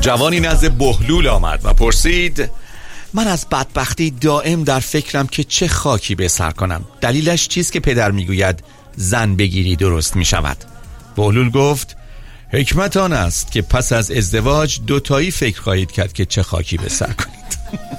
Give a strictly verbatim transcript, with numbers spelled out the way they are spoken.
جوانی نزد بهلول آمد و پرسید: من از بدبختی دائم در فکرم که چه خاکی به سر کنم. دلیلش چیست که پدر میگوید زن بگیری درست می شود؟ بهلول گفت: حکمت آن است که پس از ازدواج دوتایی فکر خواهید کرد که چه خاکی به سر کنید.